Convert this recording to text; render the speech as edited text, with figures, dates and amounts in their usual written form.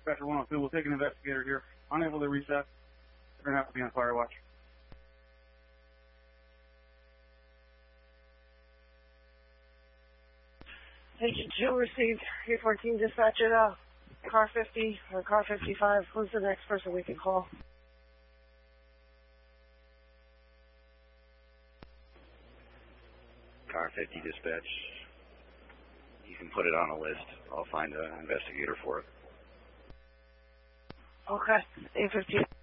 Dispatcher 102, we'll take an investigator here. Unable to reach that. They're going to have to be on fire watch. Agent 2 received 314 dispatcher, car 50 or car 55. Who's the next person we can call? Car 50 dispatch. You can put it on a list. I'll find an investigator for it. Okay. 815.